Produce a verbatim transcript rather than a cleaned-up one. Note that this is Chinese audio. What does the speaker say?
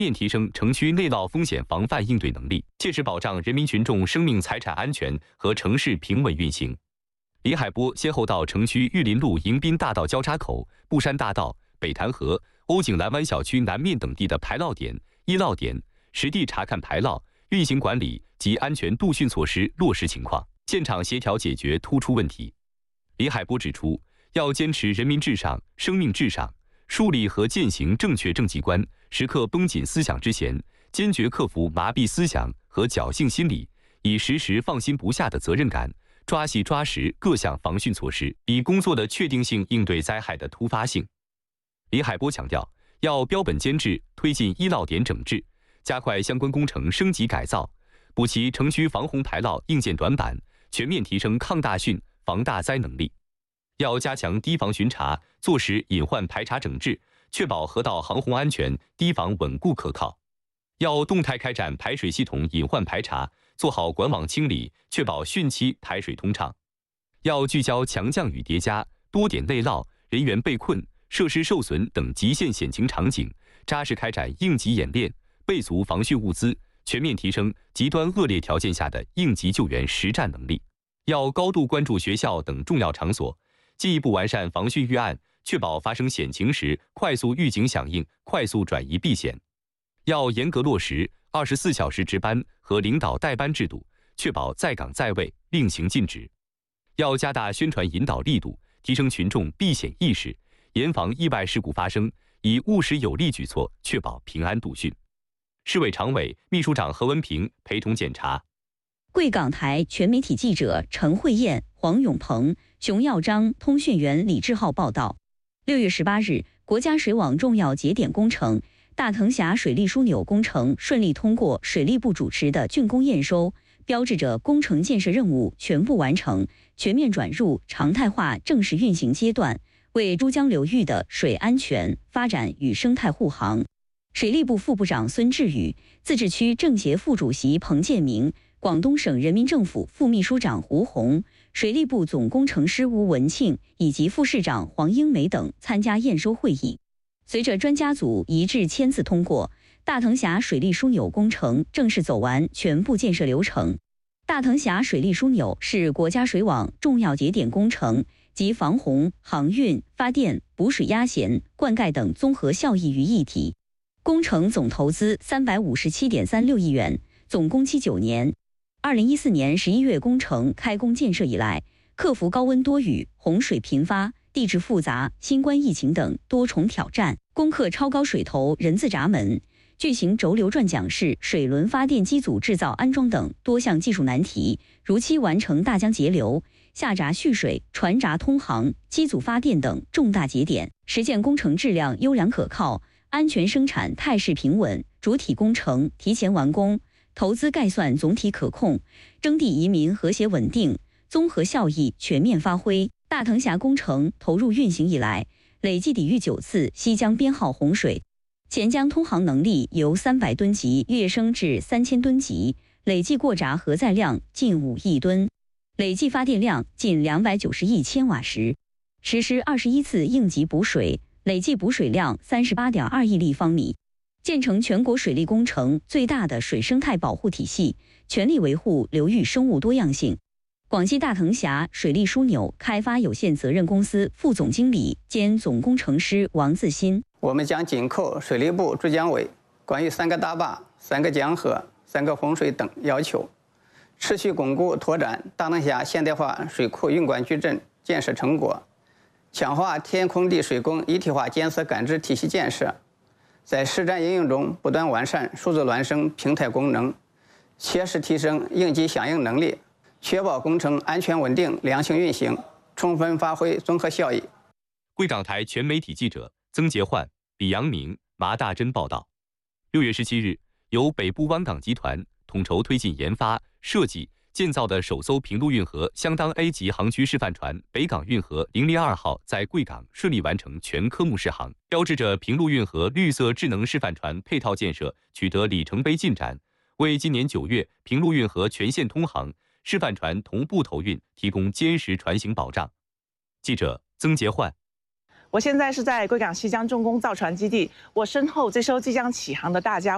面提升城区内涝风险防范应对能力，切实保障人民群众生命财产安全和城市平稳运行。李海波先后到城区玉林路迎宾大道交叉口、布山大道、北潭河、欧景蓝湾小区南面等地的排涝点、易涝点，实地查看排涝、运行管理及安全杜汛措施落实情况，现场协调解决突出问题。李海波指出，要坚持人民至上、生命至上，树立和践行正确政绩观，时刻绷紧思想之弦，坚决克服麻痹思想和侥幸心理，以时时放心不下的责任感，抓细抓实各项防汛措施，以工作的确定性应对灾害的突发性。李海波强调，要标本兼治，推进易涝点整治，加快相关工程升级改造，补齐城区防洪排涝硬件短板，全面提升抗大汛、防大灾能力。要加强堤防巡查，做实隐患排查整治，确保河道航洪安全，堤防稳固可靠。要动态开展排水系统隐患排查，做好管网清理，确保汛期排水通畅。要聚焦强降雨叠加、多点内涝、人员被困、设施受损等极限险情场景，扎实开展应急演练，备足防汛物资，全面提升极端恶劣条件下的应急救援实战能力。要高度关注学校等重要场所，进一步完善防汛预案，确保发生险情时快速预警响应，快速转移避险。要严格落实二十四小时值班和领导带班制度，确保在岗在位，令行禁止。要加大宣传引导力度，提升群众避险意识，严防意外事故发生，以务实有力举措确保平安度汛。市委常委、秘书长何文平陪同检查。 贵港台全媒体记者陈慧燕、黄永鹏、熊耀章、通讯员李志浩报道。六月十八日，国家水网重要节点工程大藤峡水利枢纽工程顺利通过水利部主持的竣工验收，标志着工程建设任务全部完成，全面转入常态化正式运行阶段，为珠江流域的水安全发展与生态护航。水利部副部长孙志宇、自治区政协副主席彭建明、广东省人民政府副秘书长胡红、水利部总工程师吴文庆以及副市长黄英梅等参加验收会议。随着专家组一致签字通过，大藤峡水利枢纽工程正式走完全部建设流程。大藤峡水利枢纽是国家水网重要节点工程，集防洪、航运、发电、补水压弦、灌溉等综合效益于一体。工程总投资三百五十七点三六亿元，总工期九年。二零一四年十一月工程开工建设以来，克服高温多雨、洪水频发、地质复杂、新冠疫情等多重挑战，攻克超高水头人字闸门、巨型轴流转桨式水轮发电机组制造安装等多项技术难题，如期完成大江节流、下闸蓄水、船闸通航、机组发电等重大节点，实现工程质量优良可靠、安全生产态势平稳，主体工程提前完工，投资概算总体可控，征地移民和谐稳定，综合效益全面发挥。大藤峡工程投入运行以来，累计抵御九次西江编号洪水，钱江通航能力由三百吨级跃升至三千吨级，累计过闸荷载量近五亿吨，累计发电量近两百九十亿千瓦时，实施二十一次应急补水，累计补水量三十八点二亿立方米，建成全国水利工程最大的水生态保护体系，全力维护流域生物多样性。广西大藤峡水利枢纽开发有限责任公司副总经理兼总工程师王自新： 我们将紧扣水利部珠江委关于三个大坝、三个江河、三个洪水等要求，持续巩固拓展大藤峡现代化水库运管矩阵建设成果，强化天空地水工一体化监测感知体系建设，在实战应用中不断完善数字孪生平台功能，切实提升应急响应能力，确保工程安全稳定、良性运行，充分发挥综合效益。 贵港台全媒体记者曾杰焕、李阳明、麻大珍报道。六月十七日，由北部湾港集团统筹推进研发、设计、建造的首艘平陆运河相当 A 级航区示范船北港运河零零二号在贵港顺利完成全科目试航，标志着平陆运河绿色智能示范船配套建设取得里程碑进展，为今年九月平陆运河全线通航、示范船同步投运提供坚实船型保障。记者曾杰焕。 我现在是在贵港西江重工造船基地，我身后这艘即将起航的大家